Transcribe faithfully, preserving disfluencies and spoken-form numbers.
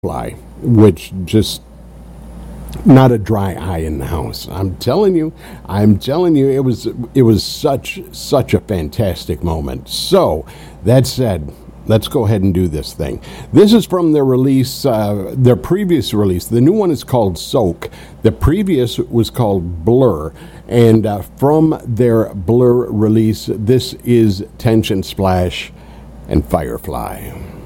Firefly, which just not a dry eye in the house. I'm telling you, I'm telling you, it was it was such such a fantastic moment. So that said, let's go ahead and do this thing. This is from their release, uh, their previous release. The new one is called Soak. The previous was called Blur. And uh, from their Blur release, this is Tension Splash and Firefly.